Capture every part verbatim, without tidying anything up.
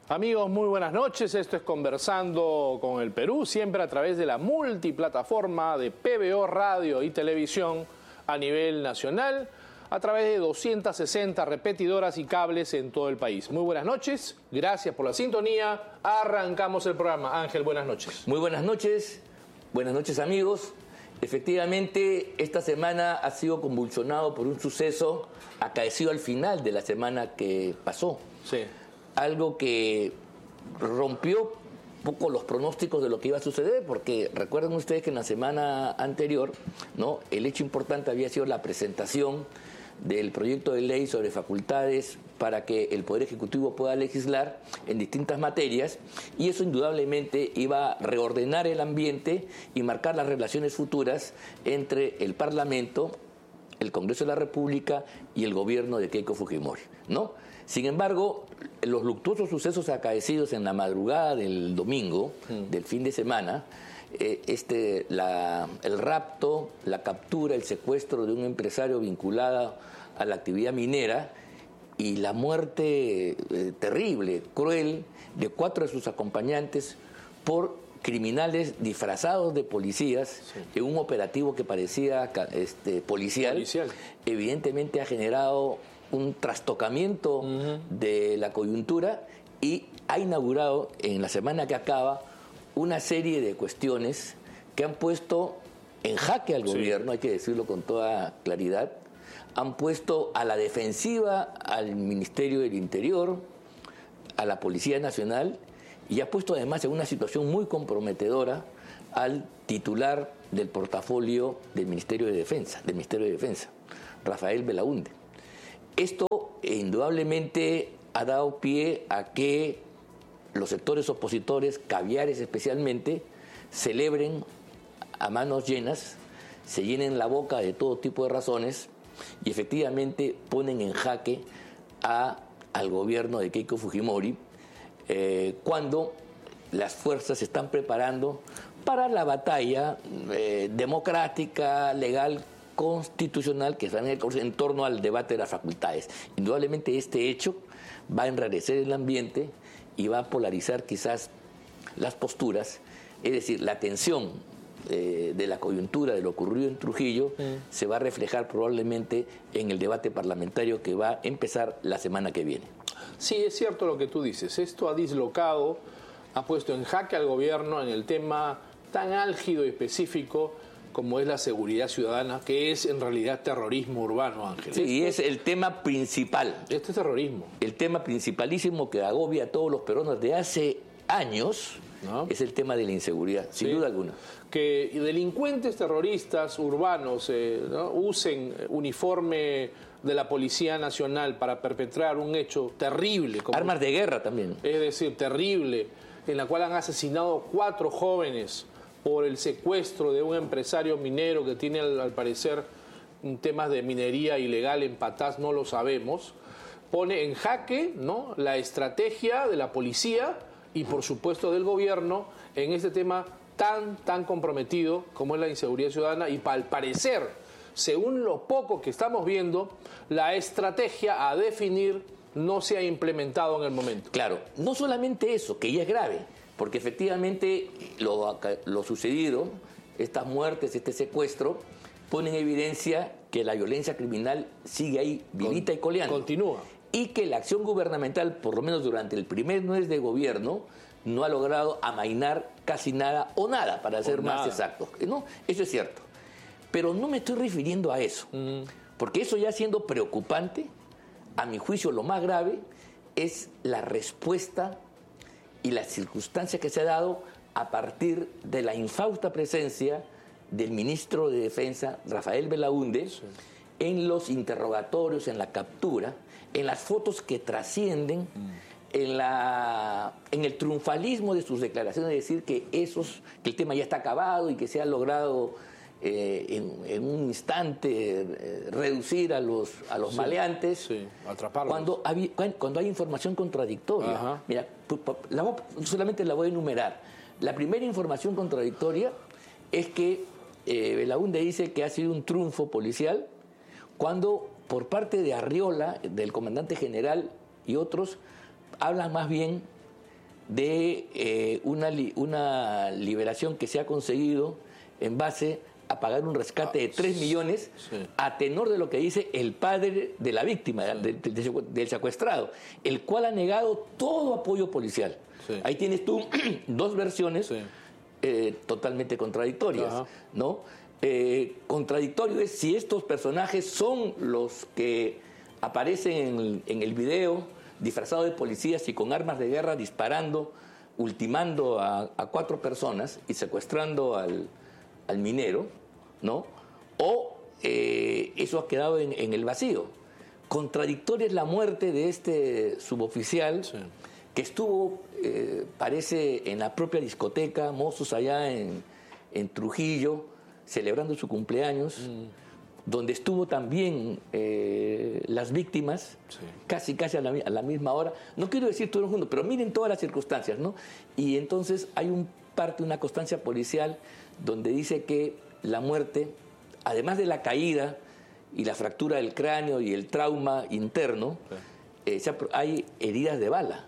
Amigos, muy buenas noches. Esto es Conversando con el Perú, siempre a través de la multiplataforma de P B O Radio y Televisión a nivel nacional, a través de doscientas sesenta repetidoras y cables en todo el país. Muy buenas noches, gracias por la sintonía. Arrancamos el programa. Ángel, buenas noches. Muy buenas noches, buenas noches amigos. Efectivamente, esta semana ha sido convulsionado por un suceso acaecido al final de la semana que pasó. Sí. Algo que rompió un poco los pronósticos de lo que iba a suceder, porque recuerden ustedes que en la semana anterior, ¿no?, el hecho importante había sido la presentación del proyecto de ley sobre facultades para que el Poder Ejecutivo pueda legislar en distintas materias, y eso indudablemente iba a reordenar el ambiente y marcar las relaciones futuras entre el Parlamento, el Congreso de la República y el gobierno de Keiko Fujimori, ¿no? Sin embargo, los luctuosos sucesos acaecidos en la madrugada del domingo, mm. del fin de semana, eh, este, la, el rapto, la captura, el secuestro de un empresario vinculado a la actividad minera y la muerte eh, terrible, cruel, de cuatro de sus acompañantes por criminales disfrazados de policías, sí, en un operativo que parecía este, policial, policial, evidentemente ha generado un trastocamiento uh-huh. de la coyuntura y ha inaugurado en la semana que acaba una serie de cuestiones que han puesto en jaque al gobierno, sí, hay que decirlo con toda claridad, han puesto a la defensiva al Ministerio del Interior, a la Policía Nacional, y ha puesto además en una situación muy comprometedora al titular del portafolio del Ministerio de Defensa, del Ministerio de Defensa, Rafael Belaúnde. Esto indudablemente ha dado pie a que los sectores opositores, caviares especialmente, celebren a manos llenas, se llenen la boca de todo tipo de razones y efectivamente ponen en jaque a, al gobierno de Keiko Fujimori eh, cuando las fuerzas se están preparando para la batalla eh, democrática, legal, constitucional que está en, el, en torno al debate de las facultades. Indudablemente este hecho va a enrarecer el ambiente y va a polarizar quizás las posturas, es decir, la tensión eh, de la coyuntura de lo ocurrido en Trujillo mm. se va a reflejar probablemente en el debate parlamentario que va a empezar la semana que viene. Sí, es cierto lo que tú dices. Esto ha dislocado, ha puesto en jaque al gobierno en el tema tan álgido y específico como es la seguridad ciudadana, que es en realidad terrorismo urbano, Ángel. Sí, y es el tema principal. Este es terrorismo. El tema principalísimo que agobia a todos los peruanos de hace años, ¿no?, es el tema de la inseguridad, sin sí. duda alguna. Que delincuentes terroristas urbanos eh, ¿no? usen uniforme de la Policía Nacional para perpetrar un hecho terrible. Como, armas de guerra también. Es decir, terrible, en la cual han asesinado cuatro jóvenes por el secuestro de un empresario minero que tiene, al, al parecer, temas de minería ilegal en Patás, no lo sabemos, pone en jaque, ¿no?, la estrategia de la policía y, por supuesto, del gobierno en este tema tan, tan comprometido como es la inseguridad ciudadana y, al parecer, según lo poco que estamos viendo, la estrategia a definir no se ha implementado en el momento. Claro, no solamente eso, que ya es grave, porque efectivamente lo, lo sucedido, estas muertes, este secuestro, pone en evidencia que la violencia criminal sigue ahí vivita Con, y coleando. Continúa. Y que la acción gubernamental, por lo menos durante el primer mes de gobierno, no ha logrado amainar casi nada o nada, para ser más exactos. ¿No? Eso es cierto. Pero no me estoy refiriendo a eso, mm. porque eso ya siendo preocupante, a mi juicio lo más grave es la respuesta y la circunstancia que se ha dado a partir de la infausta presencia del ministro de Defensa, Rafael Belaúnde, sí. en los interrogatorios, en la captura, en las fotos que trascienden, mm. en, la, en el triunfalismo de sus declaraciones, de decir que, esos, que el tema ya está acabado y que se ha logrado eh, en, en un instante eh, reducir a los, a los sí, maleantes, sí, atraparlos. Cuando, hay, cuando hay información contradictoria. Ajá. Mira, la, solamente la voy a enumerar. La primera información contradictoria es que eh, Belaúnde dice que ha sido un triunfo policial cuando por parte de Arriola, del comandante general y otros, hablan más bien de eh, una, li, una liberación que se ha conseguido en base a pagar un rescate de tres millones sí. a tenor de lo que dice el padre de la víctima, sí. de, de, de, del secuestrado, el cual ha negado todo apoyo policial. Sí. Ahí tienes tú dos versiones sí. eh, totalmente contradictorias, Ajá. ¿no? Eh, contradictorio es si estos personajes son los que aparecen en, en el video disfrazados de policías y con armas de guerra disparando, ultimando a, a cuatro personas y secuestrando al, al minero, ¿no? O eh, eso ha quedado en, en el vacío. Contradictoria es la muerte de este suboficial sí. que estuvo, eh, parece, en la propia discoteca Mozos allá en, en Trujillo, celebrando su cumpleaños, mm. donde estuvo también eh, las víctimas, sí. casi casi a la, a la misma hora. No quiero decir todo el mundo, pero miren todas las circunstancias, ¿no? Y entonces hay un parte, una constancia policial donde dice que la muerte, además de la caída y la fractura del cráneo y el trauma interno, sí. eh, hay heridas de bala.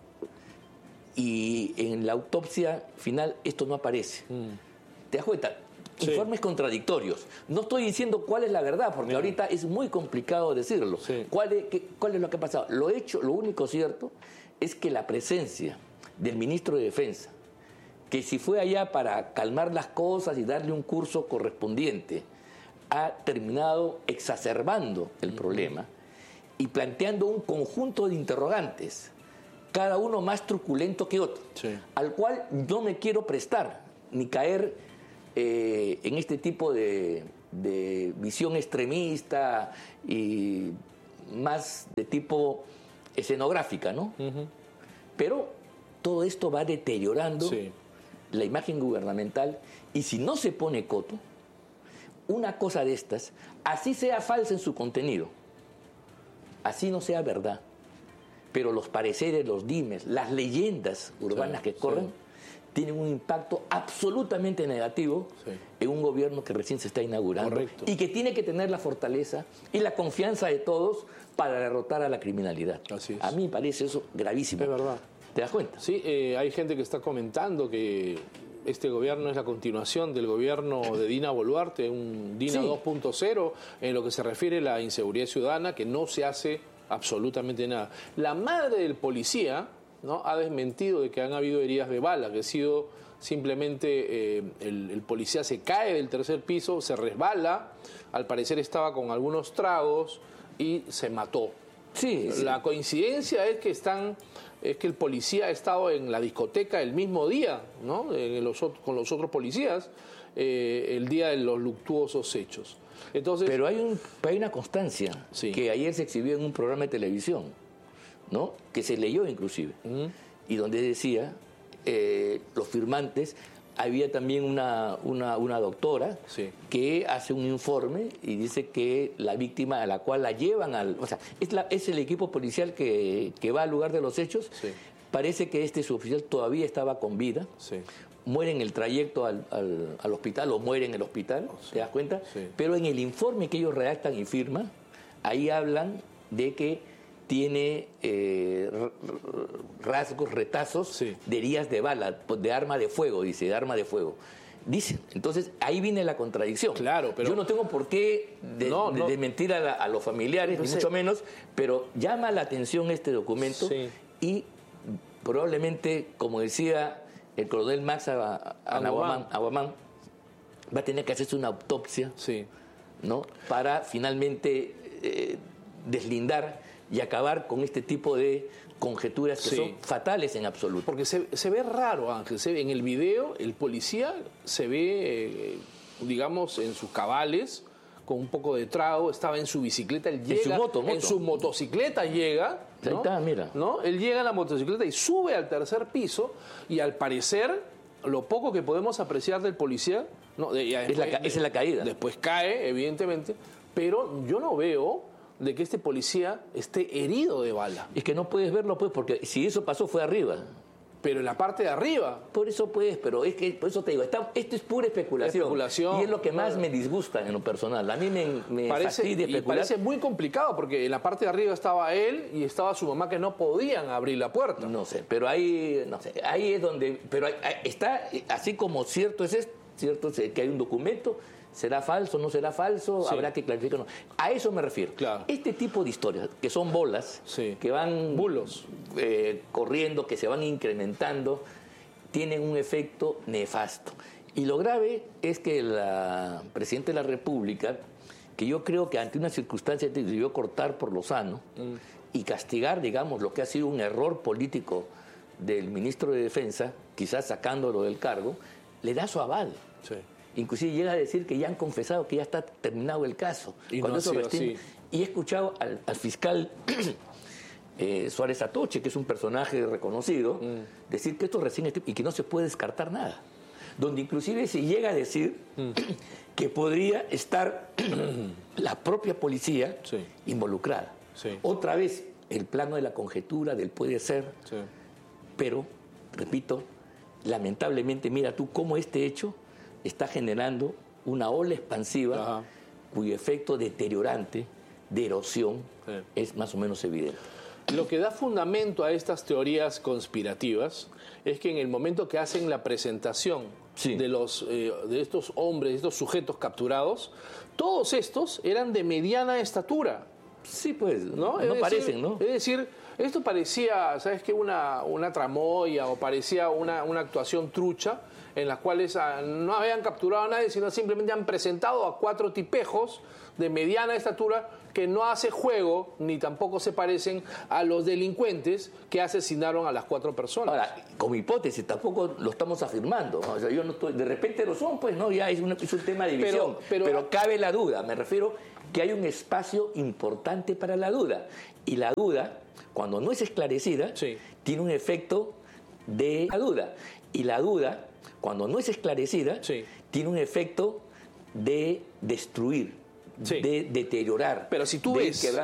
Y en la autopsia final esto no aparece. Mm. ¿Te das cuenta? Sí. Informes contradictorios. No estoy diciendo cuál es la verdad, porque Bien. ahorita es muy complicado decirlo. Sí. ¿Cuál es, qué, ¿Cuál es lo que ha pasado? Lo hecho, lo único cierto es que la presencia del ministro de Defensa, que si fue allá para calmar las cosas y darle un curso correspondiente, ha terminado exacerbando el uh-huh. problema y planteando un conjunto de interrogantes, cada uno más truculento que otro, sí. al cual no me quiero prestar ni caer eh, en este tipo de, de visión extremista y más de tipo escenográfica, ¿no? Uh-huh. Pero todo esto va deteriorando sí. la imagen gubernamental, y si no se pone coto, una cosa de estas, así sea falsa en su contenido, así no sea verdad, pero los pareceres, los dimes, las leyendas urbanas sí, que corren, sí. tienen un impacto absolutamente negativo sí. en un gobierno que recién se está inaugurando Correcto. y que tiene que tener la fortaleza y la confianza de todos para derrotar a la criminalidad. Así es. A mí me parece eso gravísimo. Es verdad. ¿Te das cuenta? Sí, eh, hay gente que está comentando que este gobierno es la continuación del gobierno de Dina Boluarte, un Dina sí. dos punto cero, en lo que se refiere a la inseguridad ciudadana, que no se hace absolutamente nada. La madre del policía, ¿no?, ha desmentido de que han habido heridas de bala, que ha sido simplemente eh, el, el policía se cae del tercer piso, se resbala, al parecer estaba con algunos tragos y se mató. Sí, la sí. coincidencia es que están es que el policía ha estado en la discoteca el mismo día, ¿no?, en los, con los otros policías, eh, el día de los luctuosos hechos. Entonces, pero hay, un, hay una constancia sí. que ayer se exhibió en un programa de televisión, ¿no?, que se leyó inclusive, uh-huh. y donde decía, eh, los firmantes, había también una, una, una doctora sí. que hace un informe y dice que la víctima a la cual la llevan al... O sea, es, la, es el equipo policial que, que va al lugar de los hechos. Sí. Parece que este suboficial todavía estaba con vida. Sí. Muere en el trayecto al, al, al hospital o muere en el hospital, sí. ¿te das cuenta? Sí. Pero en el informe que ellos redactan y firman, ahí hablan de que tiene eh, rasgos, retazos sí. de heridas de bala, de arma de fuego, dice, de arma de fuego. Dicen, entonces ahí viene la contradicción. Claro, pero yo no tengo por qué de, no, no. de, de mentir a, la, a los familiares, Entonces, ni mucho menos, pero llama la atención este documento sí. y probablemente, como decía el coronel Max Aguamán, Aguamán, va a tener que hacerse una autopsia, sí. ¿no?, para finalmente eh, deslindar y acabar con este tipo de conjeturas que sí. son fatales en absoluto. Porque se, se ve raro, Ángel, se ve, en el video el policía se ve, eh, digamos, en sus cabales, con un poco de trago, estaba en su bicicleta, él llega, en su moto, moto. en su motocicleta llega, ¿no? Ahí está, mira. ¿no? Él llega en la motocicleta y sube al tercer piso y al parecer, lo poco que podemos apreciar del policía, no, de, después, es la, esa es la caída. Después cae, evidentemente, pero yo no veo de que este policía esté herido de bala. Es que no puedes verlo, pues, porque si eso pasó fue arriba. Pero en la parte de arriba. Por eso pues, pero es que, por eso te digo, está, esto es pura especulación. especulación. Y es lo que más no. me disgusta en lo personal. A mí me, me parece, fastidia y especular. parece muy complicado porque en la parte de arriba estaba él y estaba su mamá que no podían abrir la puerta. No sé, pero ahí, no sé, ahí es donde, pero hay, hay, está, así como cierto es esto, cierto es que hay un documento, será falso, no será falso, sí. habrá que clarificarlo. A eso me refiero. Claro. Este tipo de historias, que son bolas, sí. que van bulos eh, corriendo, que se van incrementando, tienen un efecto nefasto. Y lo grave es que la Presidenta de la República, que yo creo que ante una circunstancia debió cortar por lo sano mm. y castigar, digamos, lo que ha sido un error político del ministro de Defensa, quizás sacándolo del cargo, le da su aval. Sí. Inclusive llega a decir que ya han confesado que ya está terminado el caso. Y, Cuando no eso recién... y he escuchado al, al fiscal eh, Suárez Atoche, que es un personaje reconocido, mm. decir que esto recién está, y que no se puede descartar nada. Donde inclusive se llega a decir mm. que podría estar la propia policía sí. involucrada. Sí. Otra vez, el plano de la conjetura, del puede ser, sí. pero, repito, lamentablemente, mira tú cómo este hecho está generando una ola expansiva Ajá. cuyo efecto deteriorante de erosión sí. es más o menos evidente. Lo que da fundamento a estas teorías conspirativas es que en el momento que hacen la presentación sí. de, los, eh, de estos hombres, de estos sujetos capturados, todos estos eran de mediana estatura. Sí, pues, no, no es parecen, decir, ¿no? Es decir, esto parecía, ¿sabes qué? Una, una tramoya o parecía una, una actuación trucha en las cuales no habían capturado a nadie, sino simplemente han presentado a cuatro tipejos de mediana estatura que no hace juego ni tampoco se parecen a los delincuentes que asesinaron a las cuatro personas. Ahora, como hipótesis, tampoco lo estamos afirmando, ¿no? O sea, yo no estoy, de repente lo son, pues no, ya es, una, es un tema de división, pero, pero, pero cabe la duda, me refiero que hay un espacio importante para la duda, y la duda, cuando no es esclarecida, sí. tiene un efecto de la duda, y la duda, cuando no es esclarecida, sí. tiene un efecto de destruir, sí. de deteriorar. Pero si tú de ves...